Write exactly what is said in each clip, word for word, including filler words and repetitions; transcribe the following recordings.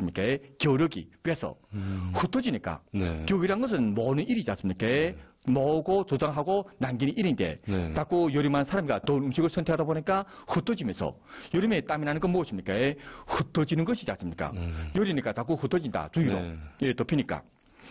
않습니까? 겨울기 빼서 음. 흩어지니까. 네. 겨울이란 것은 모으는 일이지 않습니까? 네. 모으고 조장하고 남기는 일인데 네. 자꾸 요리만 사람이 더운 음식을 선택하다 보니까 흩어지면서 여름에 땀이 나는 건 무엇입니까? 흩어지는 것이지 않습니까? 음. 요리니까 자꾸 흩어진다. 주위로. 네. 예, 덮이니까.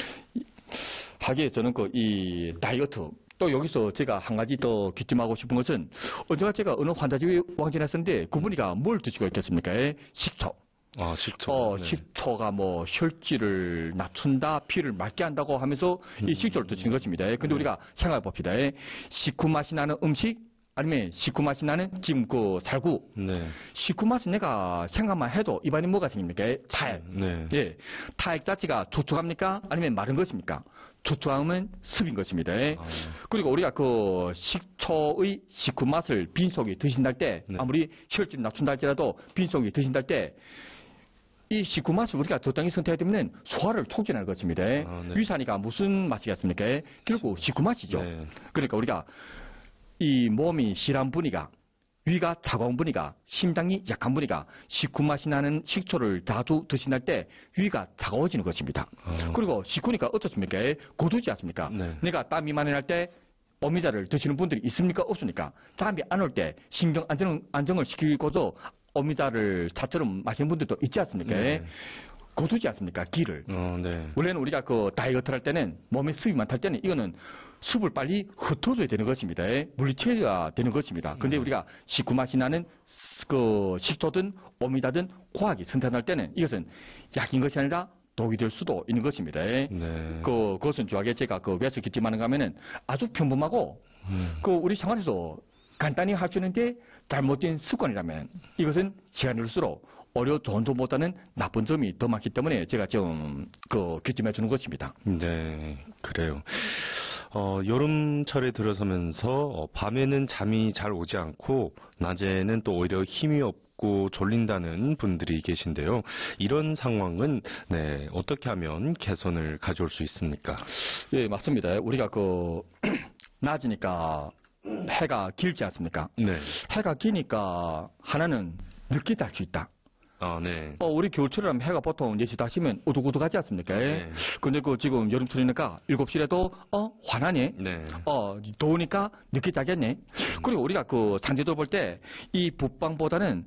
하기에 저는 그 이 다이어트 또 여기서 제가 한 가지 더 기점하고 싶은 것은 언제가 제가 어느 환자집에 왕진했었는데 그분이가 뭘 드시고 있겠습니까? 식초. 아, 식초. 어, 네. 식초가 뭐 혈질을 낮춘다, 피를 맑게 한다고 하면서 이 식초를 드시는 것입니다. 근데 우리가 생각해 봅시다. 식후 맛이 나는 음식 아니면 식후 맛이 나는 지금 그 살구. 네. 식후 맛은 내가 생각만 해도 입안에 뭐가 생깁니까? 타액. 네. 예. 타액 자체가 촉촉합니까? 아니면 마른 것입니까? 촉촉함은 습인 것입니다. 아. 그리고 우리가 그 식초의 식후 맛을 빈속에 드신다 할 때, 네. 아무리 혈질 낮춘다 할지라도 빈속에 드신다 할 때, 이 식후 맛을 우리가 적당히 선택해야 되면 소화를 촉진하는 것입니다. 아, 네. 위산이가 무슨 맛이겠습니까? 결국 식후 맛이죠. 네. 그러니까 우리가 이 몸이 실한 분이가 위가 차가운 분이가 심장이 약한 분이가 식후 맛이 나는 식초를 자주 드신다 할 때 위가 차가워지는 것입니다. 어. 그리고 식후니까 어떻습니까? 고두지 않습니까? 네. 내가 땀이 많이 날 때 오미자를 드시는 분들이 있습니까? 없습니까? 땀이 안 올 때 신경 안정, 안정을 시키고도 오미자를 차처럼 마시는 분들도 있지 않습니까? 네. 고두지 않습니까? 기를. 어, 네. 원래는 우리가 그 다이어트를 할 때는 몸에 습이 많다 때는 이거는 습을 빨리 흩어줘야 되는 것입니다. 물리체가 되는 것입니다. 근데 네. 우리가 식후 맛이 나는 그 식초든 오미자든 과하게 선택할 때는 이것은 약인 것이 아니라 독이 될 수도 있는 것입니다. 네. 그, 그것은 좋아하게 제가 그 왜서 기침하는가 하면은 아주 평범하고 음. 그 우리 생활에서 간단히 할 수 있는데 잘못된 습관이라면 이것은 시간이 흘수록 오히려 좋은 점보다는 나쁜 점이 더 많기 때문에 제가 좀 그 규정해 주는 것입니다. 네, 그래요. 어, 여름철에 들어서면서 어, 밤에는 잠이 잘 오지 않고 낮에는 또 오히려 힘이 없고 졸린다는 분들이 계신데요. 이런 상황은 네, 어떻게 하면 개선을 가져올 수 있습니까? 예, 맞습니다. 우리가 그 낮이니까 해가 길지 않습니까? 네. 해가 기니까 하나는 늦게 잘 수 있다. 아, 네. 어, 우리 겨울철이라면 해가 보통 네 시 다시면 우두구두하지 않습니까? 네. 근데 그 지금 여름철이니까 일곱 시라도 어, 환하네. 네. 어, 더우니까 늦게 자겠네. 음. 그리고 우리가 그 상제도 볼 때 이 북방보다는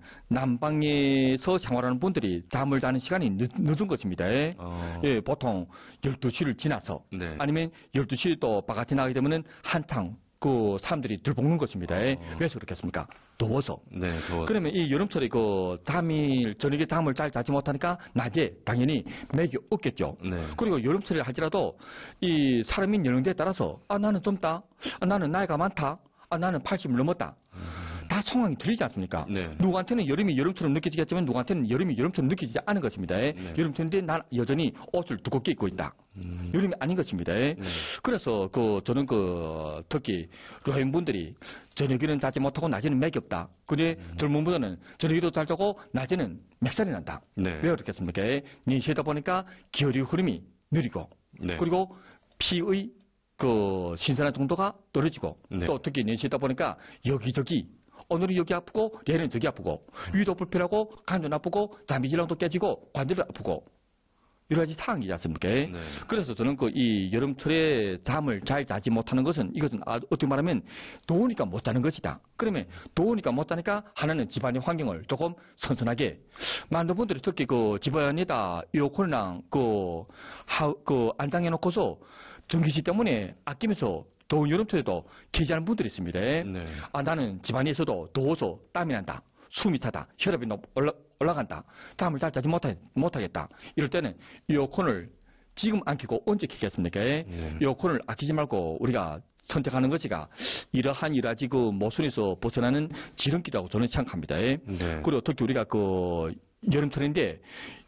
남방에서 생활하는 분들이 잠을 자는 시간이 늦, 늦은 것입니다. 어. 예, 보통 열두 시를 지나서 네. 아니면 열두 시 또 바깥에 나가게 되면은 한창 그 사람들이 들볶는 것입니다. 어. 왜 그렇겠습니까? 더워서. 네, 더워서. 그러면 이 여름철에 그 잠이 저녁에 잠을 잘 자지 못하니까 낮에 당연히 맥이 없겠죠. 네. 그리고 여름철에 할지라도 이 사람인 연령대에 따라서 아 나는 젊다, 아 나는 나이가 많다, 아 나는 팔십을 넘었다. 음. 다 상황이 틀리지 않습니까? 네. 누구한테는 여름이 여름처럼 느껴지겠지만 누구한테는 여름이 여름처럼 느껴지지 않은 것입니다. 네. 여름철인데 난 여전히 옷을 두껍게 입고 있다. 음. 여름이 아닌 것입니다. 네. 그래서 그 저는 그 특히 노인분들이 저녁에는 자지 못하고 낮에는 맥이 없다. 근데 음. 젊은 분들은 저녁에도 잘 자고 낮에는 맥살이 난다. 네. 왜 그렇겠습니까?年시다 보니까 기혈의 흐름이 느리고 네. 그리고 피의 그 신선한 정도가 떨어지고 네. 또 특히年시다 보니까 여기저기 오늘은 여기 아프고 얘는 저기 아프고 위도 불편하고 간도 나쁘고 담비질랑도 깨지고 관절도 아프고 여러 가지 상황이지 않습니까? 네. 그래서 저는 그 이 여름철에 잠을 잘 자지 못하는 것은 이것은 어떻게 말하면 더우니까 못 자는 것이다. 그러면 더우니까 못 자니까 하나는 집안의 환경을 조금 선선하게 많은 분들이 특히 그 집안에다 에어컨이랑 그, 하, 그 안장해 놓고서 전기시 때문에 아끼면서 더운 여름철에도 기지하는 분들이 있습니다. 네. 아, 나는 집안에 있어도 더워서 땀이 난다. 숨이 차다. 혈압이 올라, 올라간다. 잠을 잘 자지 못하, 못하겠다. 이럴 때는 에어컨을 지금 안 켜고 언제 켜겠습니까? 네. 에어컨을 아끼지 말고 우리가 선택하는 것이가 이러한 이러지 그 모순에서 벗어나는 지름길이라고 저는 생각합니다. 네. 그리고 특히 우리가 그 여름철인데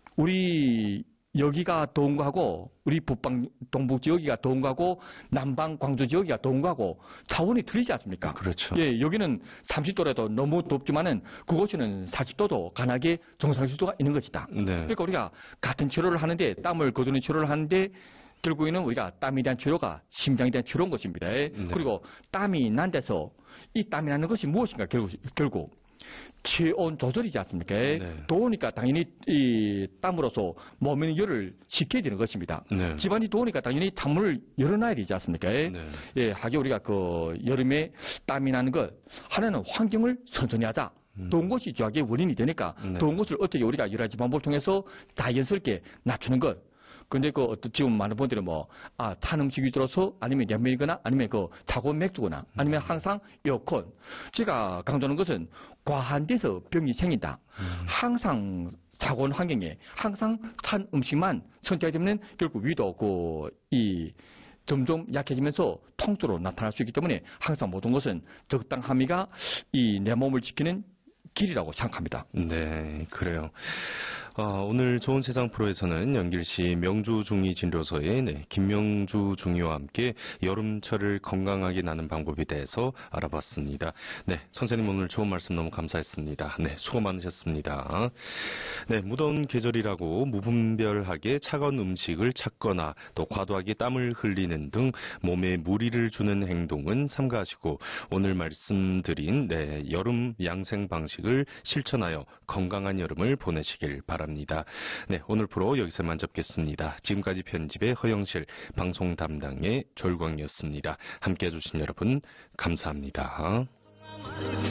우리 여기가 더운 거하고 우리 북방 동북 지역이가 더운 거하고 남방 광주 지역이가 더운 거하고 차원이 틀리지 않습니까? 그렇죠. 예, 여기는 삼십 도라도 너무 덥지만은 그곳에는 사십 도도 간하게 정상수도가 있는 것이다. 네. 그러니까 우리가 같은 치료를 하는데 땀을 거두는 치료를 하는데 결국에는 우리가 땀에 대한 치료가 심장에 대한 치료인 것입니다. 네. 그리고 땀이 난 데서 이 땀이 나는 것이 무엇인가 결국 결국 체온 조절이지 않습니까? 네. 더우니까 당연히 이 땀으로써 몸의 열을 식혀야 되는 것입니다. 네. 집안이 더우니까 당연히 찬물을 열어놔야 되지 않습니까? 네. 예, 하게 우리가 그 여름에 땀이 나는 것 하나는 환경을 선선히 하자. 음. 더운 것이 저하게 원인이 되니까 네. 더운 것을 어떻게 우리가 여러 가지 방법을 통해서 자연스럽게 낮추는 것. 근데 그 어떤 지금 많은 분들은 뭐, 아, 탄 음식 위주로서 아니면 냉면이거나 아니면 그 차가운 맥주거나 아니면 항상 에어컨. 제가 강조하는 것은 과한 데서 병이 생긴다. 음. 항상 차가운 환경에 항상 탄 음식만 선택하게 되면 결국 위도 그, 이, 점점 약해지면서 통증으로 나타날 수 있기 때문에 항상 모든 것은 적당함이가 이 내 몸을 지키는 길이라고 생각합니다. 네, 그래요. 어, 오늘 좋은 세상 프로에서는 연길시 명주중이 진료소의 네, 김명주 중의와 함께 여름철을 건강하게 나는 방법에 대해서 알아봤습니다. 네, 선생님 오늘 좋은 말씀 너무 감사했습니다. 네, 수고 많으셨습니다. 네, 무더운 계절이라고 무분별하게 차가운 음식을 찾거나 또 과도하게 땀을 흘리는 등 몸에 무리를 주는 행동은 삼가하시고 오늘 말씀드린 네, 여름 양생 방식을 실천하여 건강한 여름을 보내시길 바랍니다. 네, 오늘 프로 여기서만 접겠습니다. 지금까지 편집의 허영실, 방송 담당의 졸광이었습니다. 함께해 주신 여러분 감사합니다.